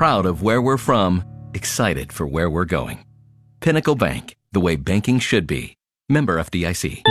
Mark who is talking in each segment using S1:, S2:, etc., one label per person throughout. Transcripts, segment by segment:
S1: proud of where we're from, excited for where we're going. Pinnacle Bank, the way banking should be. Member FDIC.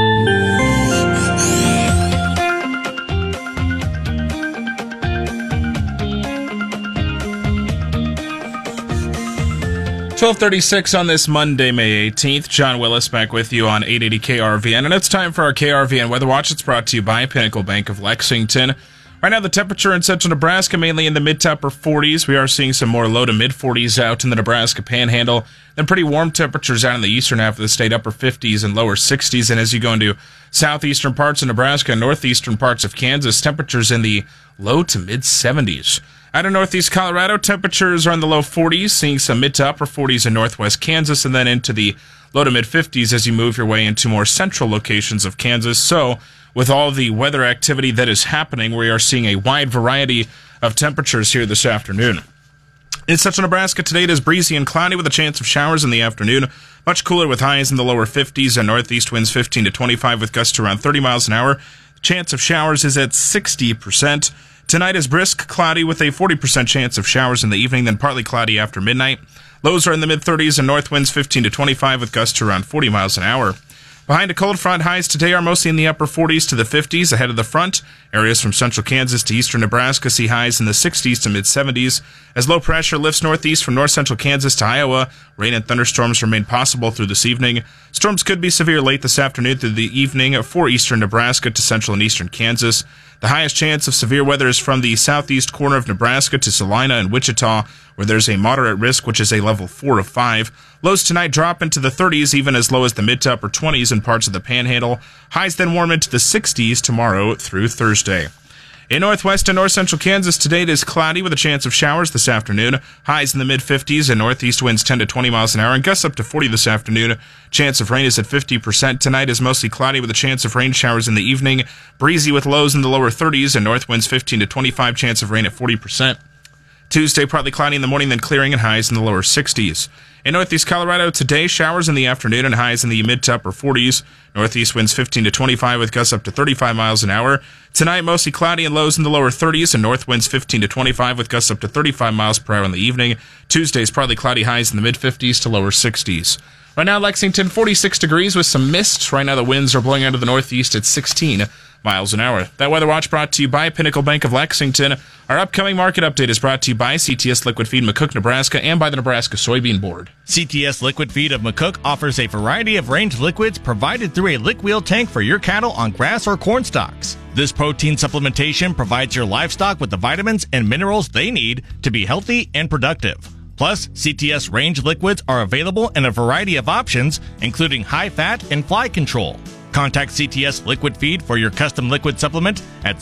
S2: .36 on this Monday, May 18th. John Willis back with you on 880 KRVN. And it's time for our KRVN Weather Watch. It's brought to you by Pinnacle Bank of Lexington. Right now, the temperature in central Nebraska, mainly in the mid to upper 40s. We are seeing some more low to mid 40s out in the Nebraska Panhandle. Then pretty warm temperatures out in the eastern half of the state, upper 50s and lower 60s. And as you go into southeastern parts of Nebraska and northeastern parts of Kansas, temperatures in the low to mid 70s. Out of northeast Colorado, temperatures are in the low 40s, seeing some mid to upper 40s in northwest Kansas, and then into the low to mid 50s as you move your way into more central locations of Kansas. So, with all the weather activity that is happening, we are seeing a wide variety of temperatures here this afternoon. In central Nebraska today, it is breezy and cloudy with a chance of showers in the afternoon. Much cooler with highs in the lower 50s and northeast winds 15 to 25 with gusts around 30 miles an hour. The chance of showers is at 60%. Tonight is brisk, cloudy with a 40% chance of showers in the evening, then partly cloudy after midnight. Lows are in the mid-30s and north winds 15 to 25 with gusts around 40 miles an hour. Behind a cold front, highs today are mostly in the upper 40s to the 50s. Ahead of the front, areas from central Kansas to eastern Nebraska see highs in the 60s to mid-70s. As low pressure lifts northeast from north central Kansas to Iowa, rain and thunderstorms remain possible through this evening. Storms could be severe late this afternoon through the evening for eastern Nebraska to central and eastern Kansas. The highest chance of severe weather is from the southeast corner of Nebraska to Salina and Wichita, where there's a moderate risk, which is a level 4 of 5. Lows tonight drop into the 30s, even as low as the mid to upper 20s in parts of the Panhandle. Highs then warm into the 60s tomorrow through Thursday. In northwest and north central Kansas, today it is cloudy with a chance of showers this afternoon. Highs in the mid-50s and northeast winds 10 to 20 miles an hour and gusts up to 40 this afternoon. Chance of rain is at 50%. Tonight is mostly cloudy with a chance of rain showers in the evening. Breezy with lows in the lower 30s and north winds 15 to 25. Chance of rain at 40%. Tuesday, partly cloudy in the morning, then clearing and highs in the lower 60s. In northeast Colorado, today, showers in the afternoon and highs in the mid to upper 40s. Northeast winds 15 to 25 with gusts up to 35 miles an hour. Tonight, mostly cloudy and lows in the lower 30s and north winds 15 to 25 with gusts up to 35 miles per hour in the evening. Tuesday's partly cloudy, highs in the mid 50s to lower 60s. Right now, Lexington, 46 degrees with some mist. Right now, the winds are blowing out of the northeast at 16 miles an hour. That Weather Watch brought to you by Pinnacle Bank of Lexington. Our upcoming market update is brought to you by CTS Liquid Feed McCook, Nebraska, and by the Nebraska Soybean Board.
S3: CTS Liquid Feed of McCook offers a variety of range liquids provided through a lick wheel tank for your cattle on grass or corn stalks. This protein supplementation provides your livestock with the vitamins and minerals they need to be healthy and productive. Plus, CTS range liquids are available in a variety of options, including high fat and fly control. Contact CTS Liquid Feed for your custom liquid supplement at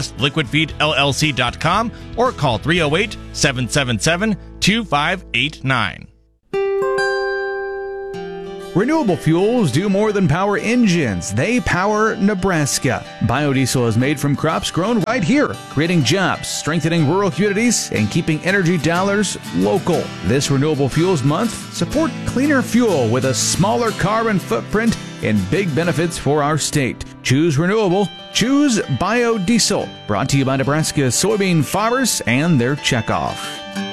S3: ctsliquidfeedllc.com or call 308-777-2589.
S4: Renewable fuels do more than power engines. They power Nebraska. Biodiesel is made from crops grown right here, creating jobs, strengthening rural communities, and keeping energy dollars local. This Renewable Fuels Month, support cleaner fuel with a smaller carbon footprint and big benefits for our state. Choose renewable. Choose biodiesel. Brought to you by Nebraska soybean farmers and their checkoff.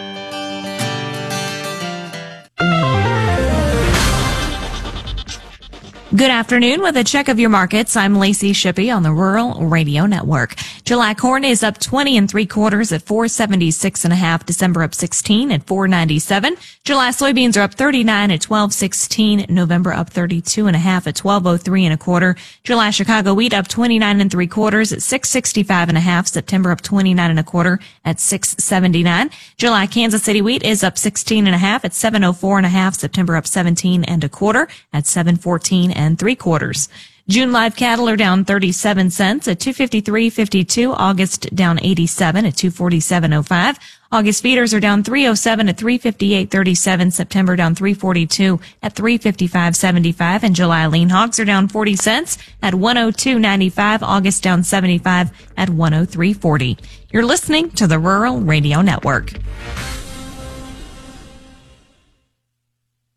S5: Good afternoon. With a check of your markets, I'm Lacey Shippey on the Rural Radio Network. July corn is up 20 3/4 at 476.5. December up 16 at 497. July soybeans are up 39 at 12.16. November up 32.5 at 12.03 1/4. July Chicago wheat up 29 3/4 at 665.5. September up 29 1/4 at 679. July Kansas City wheat is up 16.5 at 704.5. September up 17 1/4 at 714 3/4. June live cattle are down 37 cents at 253.52. August down 87 at 247.05. August feeders are down 307 at 358.37. September down 342 at 355.75. And July lean hogs are down 40 cents at 102.95. August down 75 at 103.40. You're listening to the Rural Radio Network.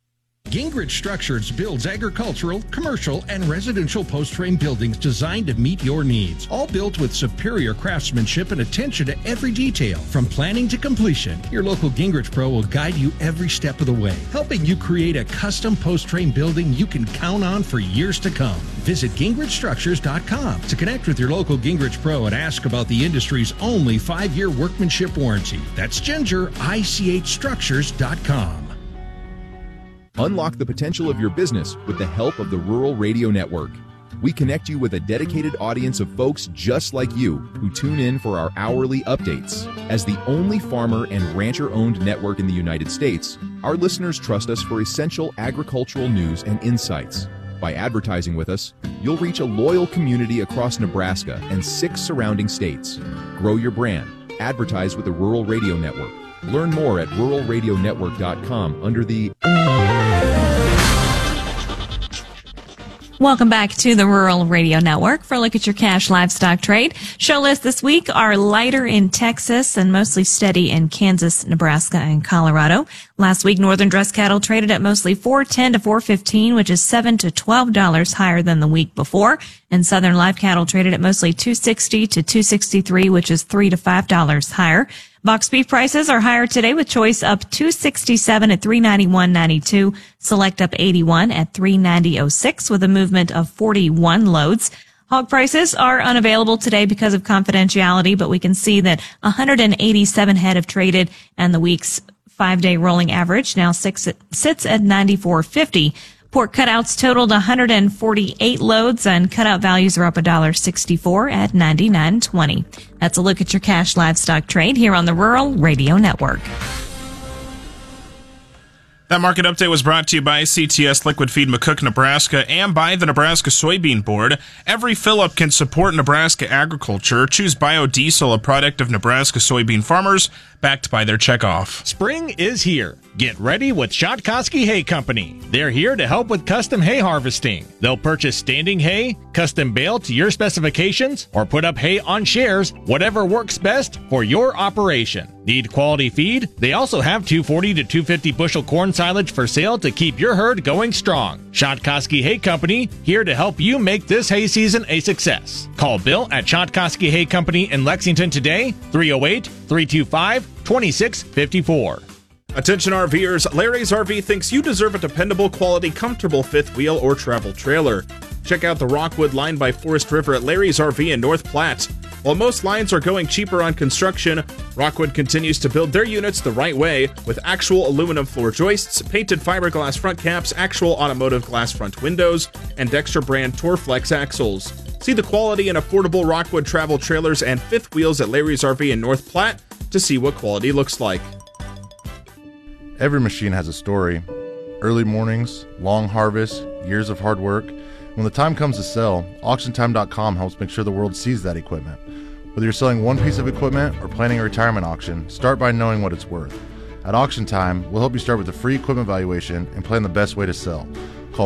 S6: Gingrich Structures builds agricultural, commercial, and residential post-frame buildings designed to meet your needs. All built with superior craftsmanship and attention to every detail. From planning to completion, your local Gingrich Pro will guide you every step of the way, helping you create a custom post-frame building you can count on for years to come. Visit GingrichStructures.com to connect with your local Gingrich Pro and ask about the industry's only 5-year workmanship warranty. That's GingerICHStructures.com.
S7: Unlock the potential of your business with the help of the Rural Radio Network. We connect you with a dedicated audience of folks just like you who tune in for our hourly updates. As the only farmer and rancher-owned network in the United States, our listeners trust us for essential agricultural news and insights. By advertising with us, you'll reach a loyal community across Nebraska and 6 surrounding states. Grow your brand. Advertise with the Rural Radio Network. Learn more at ruralradionetwork.com under the...
S5: Welcome back to the Rural Radio Network for a look at your cash livestock trade. Show lists this week are lighter in Texas and mostly steady in Kansas, Nebraska, and Colorado. Last week, northern dress cattle traded at mostly $410 to $415, which is $7 to $12 higher than the week before. And southern live cattle traded at mostly $260 to $263, which is $3 to $5 higher. Box beef prices are higher today with choice up $267 at $391.92, select up $81 at $390.06 with a movement of 41 loads. Hog prices are unavailable today because of confidentiality, but we can see that 187 head have traded and the week's 5-day rolling average now sits at 94.50. Pork cutouts totaled 148 loads, and cutout values are up $1.64 at $99.20. That's a look at your cash livestock trade here on the Rural Radio Network.
S2: That market update was brought to you by CTS Liquid Feed McCook, Nebraska, and by the Nebraska Soybean Board. Every fill-up can support Nebraska agriculture. Choose biodiesel, a product of Nebraska soybean farmers, backed by their checkoff.
S3: Spring is here. Get ready with Shotkoski Hay Company. They're here to help with custom hay harvesting. They'll purchase standing hay, custom bale to your specifications, or put up hay on shares, whatever works best for your operation. Need quality feed? They also have 240 to 250 bushel corn silage for sale to keep your herd going strong. Shotkoski Hay Company, here to help you make this hay season a success. Call Bill at Shotkoski Hay Company in Lexington today, 308-325-2654.
S2: Attention RVers, Larry's RV thinks you deserve a dependable, quality, comfortable fifth wheel or travel trailer. Check out the Rockwood line by Forest River at Larry's RV in North Platte. While most lines are going cheaper on construction, Rockwood continues to build their units the right way with actual aluminum floor joists, painted fiberglass front caps, actual automotive glass front windows, and Dexter brand Torflex axles. See the quality and affordable Rockwood travel trailers and fifth wheels at Larry's RV in North Platte to see what quality looks like.
S8: Every machine has a story. Early mornings, long harvests, years of hard work. When the time comes to sell, AuctionTime.com helps make sure the world sees that equipment. Whether you're selling one piece of equipment or planning a retirement auction, start by knowing what it's worth. At Auction Time, we'll help you start with a free equipment valuation and plan the best way to sell. Call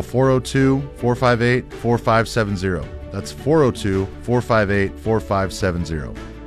S8: 402-458-4570. That's 402-458-4570.